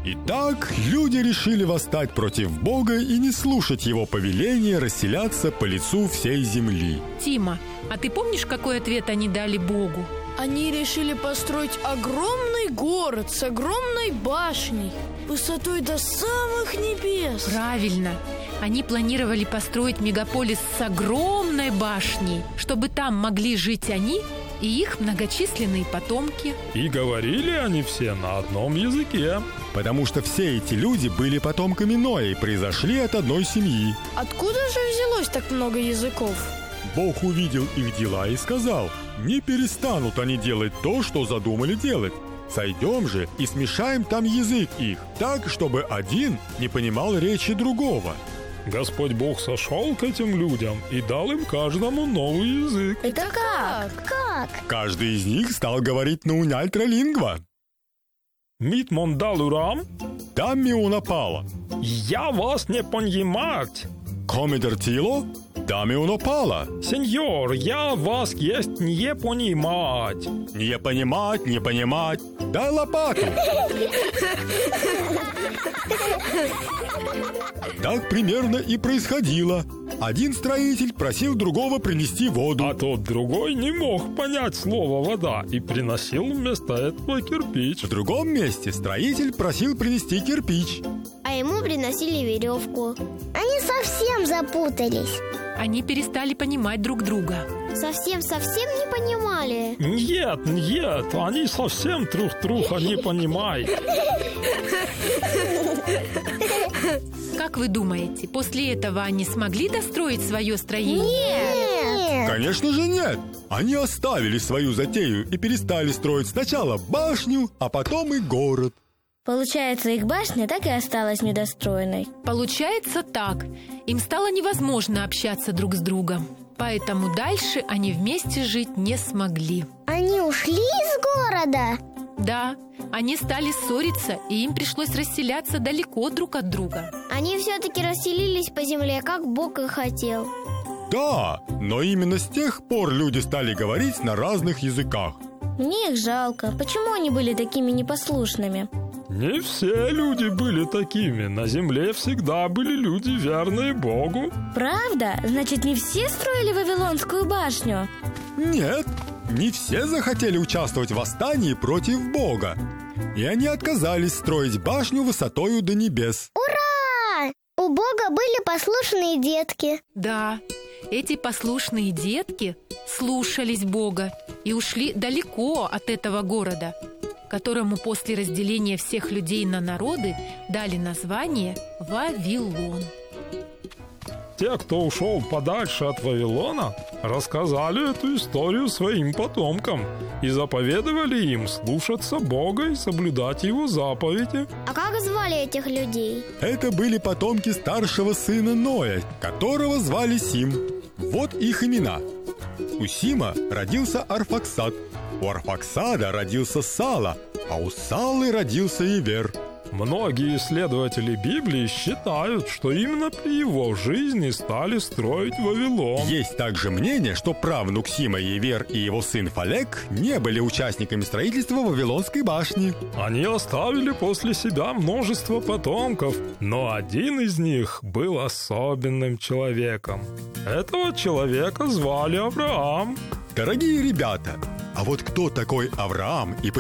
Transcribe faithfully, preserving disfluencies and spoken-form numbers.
Итак, люди решили восстать против Бога и не слушать его повеления расселяться по лицу всей земли. Тима, а ты помнишь, какой ответ они дали Богу? Они решили построить огромный город с огромной башней, высотой до самых небес. Правильно. Они планировали построить мегаполис с огромной башней, чтобы там могли жить они и их многочисленные потомки. И говорили они все на одном языке. Потому что все эти люди были потомками Ноя и произошли от одной семьи. Откуда же взялось так много языков? Бог увидел их дела и сказал: не перестанут они делать то, что задумали делать. Сойдем же и смешаем там язык их, так, чтобы один не понимал речи другого. Господь Бог сошел к этим людям и дал им каждому новый язык. Это как? Как? Каждый из них стал говорить на уняльтралингва. Мит мондалурам? Тамми унапала. Я вас не понимать. Комедер тило? Тамми унапала. Сеньор, я вас есть не понимать. Не понимать, не понимать. Дай лопату. Так примерно и происходило. Один строитель просил другого принести воду. А тот другой не мог понять слово «вода» и приносил вместо этого кирпич. В другом месте строитель просил принести кирпич. А ему приносили веревку. Они совсем запутались. Они перестали понимать друг друга. Совсем-совсем не понимали. Нет, нет, они совсем друг друга не понимают. Как вы думаете, после этого они смогли достроить свое строение? Нет. Конечно же нет. Они оставили свою затею и перестали строить сначала башню, а потом и город. Получается, их башня так и осталась недостроенной. Получается так. Им стало невозможно общаться друг с другом. Поэтому дальше они вместе жить не смогли. Они ушли из города? Да, они стали ссориться, и им пришлось расселяться далеко друг от друга. Они все-таки расселились по земле, как Бог и хотел. Да, но именно с тех пор люди стали говорить на разных языках. Мне их жалко. Почему они были такими непослушными? Не все люди были такими. На земле всегда были люди, верные Богу. Правда? Значит, не все строили Вавилонскую башню? Нет, не все захотели участвовать в восстании против Бога. И они отказались строить башню высотою до небес. Ура! У Бога были послушные детки. Да, эти послушные детки слушались Бога и ушли далеко от этого города, которому после разделения всех людей на народы дали название Вавилон. Те, кто ушел подальше от Вавилона, рассказали эту историю своим потомкам и заповедовали им слушаться Бога и соблюдать Его заповеди. А как звали этих людей? Это были потомки старшего сына Ноя, которого звали Сим. Вот их имена. У Сима родился Арфаксад, у Арфаксада родился Сала, а у Салы родился Ивер. Многие исследователи Библии считают, что именно при его жизни стали строить Вавилон. Есть также мнение, что правнук Сима Ивер и его сын Фалек не были участниками строительства Вавилонской башни. Они оставили после себя множество потомков, но один из них был особенным человеком. Этого человека звали Авраам. Дорогие ребята, а вот кто такой Авраам и